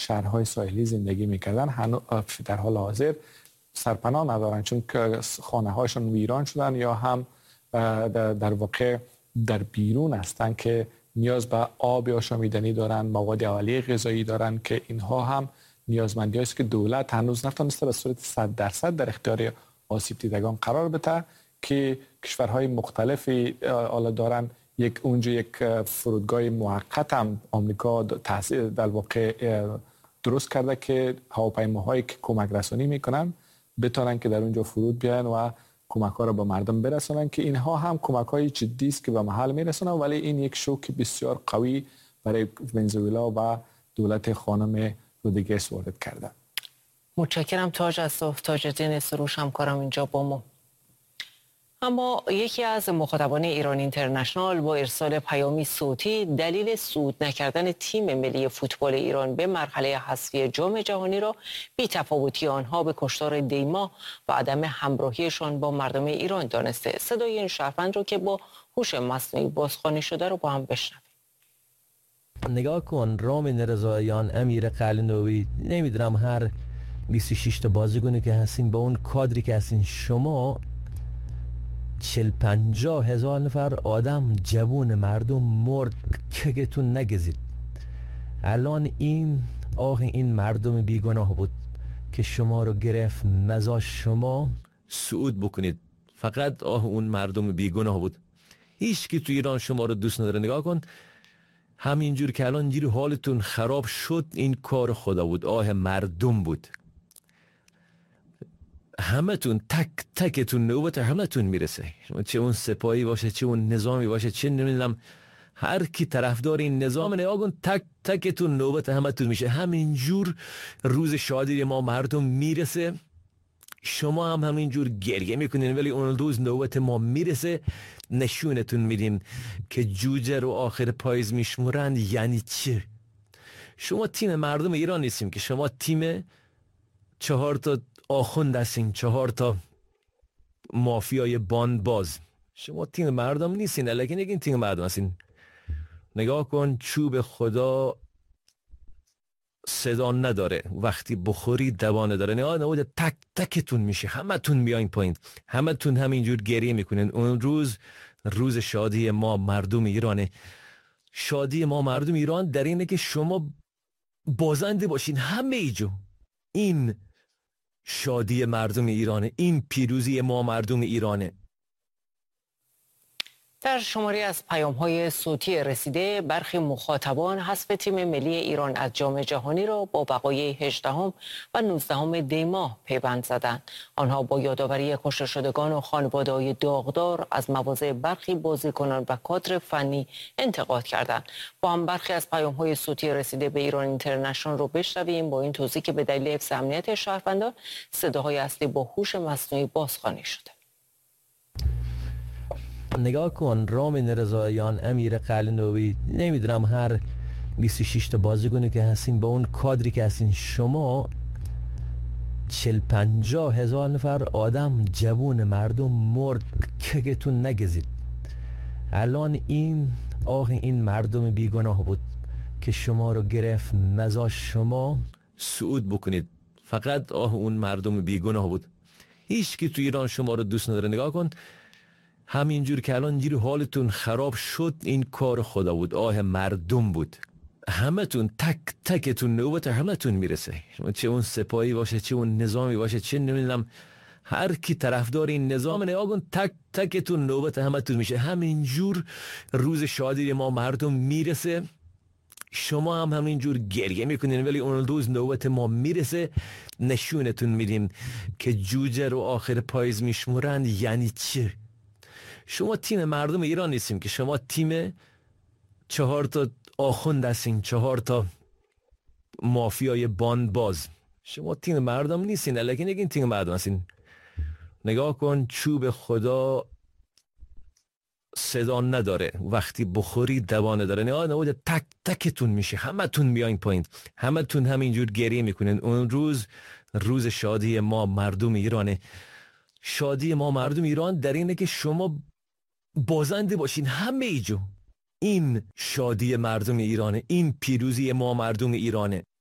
شهرهای ساحلی زندگی میکردن در حال حاضر سرپناه ندارن، چون که خانه هاشون ویران شدن یا هم در واقع در بیرون هستن که نیاز به آب آشامیدنی دارن، مواد اولیه غذایی دارن که اینها هم نیازمندی است که دولت هنوز نتونسته به صورت 100% در اختیار آسیب دیدگان قرار بده، که کشورهای مختلفی حالا دارن اونجا یک فرودگاه موقت هم آمریکا در واقع درست کرده که هواپیماهایی که کمک رسانی میکنن بتونن که در اونجا فرود بیان و کمک ها را به مردم برسونن، که اینها هم کمک های جدی است که به محل میرسونن، ولی این یک شوک بسیار قوی برای ونزوئلا و دولت خانم رودریگز وارد کرده. متشکرم تاج از تاج الدین سروش همکارم اینجا با ما. اما یکی از مخاطبان ایران اینترنشنال با ارسال پیامی صوتی دلیل صعود نکردن تیم ملی فوتبال ایران به مرحله حذفی جام جهانی را بی‌تفاوتی آنها به کشتار دیما و عدم همراهیشان با مردم ایران دانسته. صدای این شهروند رو که با هوش مصنوعی بازخوانی شده رو با هم بشنویم. نگاه کن، رامین رضاییان، امیر قلنوی، نمیدونم هر 26 تا بازیکنی که هستین با اون کادری که هستین، شما 40-50 هزار نفر آدم جوون مردم مرد کگتون نگزید. الان این مردم بیگناه بود که شما رو گرفت، نزا شما صعود بکنید. فقط اون مردم بیگناه بود. هیچ کی تو ایران شما رو دوست نداره. نگاه کن، همینجور که الان اینجوری حالتون خراب شد، این کار خدا بود، مردم بود. همتون تک تکتون نوبت همتون میرسه، چه اون سپاهی باشه، چه اون نظامی باشه، چه نمیدونم هر کی طرفدار این نظام، نگاه کن تک تکتون نوبت همتون میشه. همینجور روز شادی ما مردم میرسه، شما هم همینجور گریه میکنین، ولی اون روز نوبت ما میرسه نشونتون میدیم که جوجه رو آخر پاییز میشمورن یعنی چه. شما تیم مردم ایران نیستیم که شما تیم 4 تا آخوند هستین، 4 تا مافیای باز. شما تیم مردم نیستین، الکی نگین تیم مردم هستین. نگاه کن، چوب خدا صدا نداره، وقتی بخوری دوانه داره. نگاه تک تکتون میشه، همتون میاین پایین، همتون همینجور گریه میکنین. اون روز شادی ما مردم ایرانه. شادی ما مردم ایران در اینه که شما بازنده باشین همه جو. این شادی مردم ایرانه، این پیروزی ما مردم ایرانه. در شماری از پیام‌های صوتی رسیده، برخی مخاطبان حذف تیم ملی ایران از جام جهانی را با بقای 18 و 19 دی ماه پیوند زدند. آنها با یادآوری کشته شدگان و خانواده‌های داغدار از مواضع برخی بازیکنان و کادر فنی انتقاد کردند. با هم برخی از پیام‌های صوتی رسیده به ایران اینترنشنال رو بشنویم، با این توضیح که به دلیل حفظ امنیت شهروندان صداهای اصلی با هوش مصنوعی بازخوانی شده. نگاه کن، رامین رضاییان، امیر قلنوی، نمیدونم هر 26 تا بازیکنی که هستین با اون کادری که هستین، شما 40-50 هزار نفر آدم جوون مردم مرد کگتون نگزید. الان این مردم بیگناه بود که شما رو گرفت، نزا شما صعود بکنید. فقط اون مردم بیگناه بود. هیچ کی تو ایران شما رو دوست نداره. نگاه کن، همینجور که الان اینجوری حالتون خراب شد، این کار خدا بود، مردم بود. همتون تک تکتون نوبت همتون میرسه، چه اون سپاهی باشه، چه اون نظامی باشه، چه نمیدونم هر کی طرفدار این نظام، نگاه کن تک تکتون نوبت همتون میشه. همینجور روز شادی ما مردم میرسه، شما هم همینجور گریه میکنین، ولی اون روز نوبت ما میرسه نشونتون میدیم که جوجه رو آخر پاییز میشمورن یعنی چه. شما تیم مردم ایران نیستیم که شما تیم 4 تا آخوند هستین، 4 تا مافیای باز. شما تیم مردم نیستین، الکی نگین تیم مردم هستین. نگاه کن، چوب خدا صدا نداره، وقتی بخوری دوانه داره. نگاه تک تکتون میشه، همتون میاین پایین، همتون همینجور گریه میکنین. اون روز شادی ما مردم ایرانه. شادی ما مردم ایران در اینه که شما بازنده باشین همه جو. این شادی مردم ایرانه، این پیروزی ما مردم ایرانه.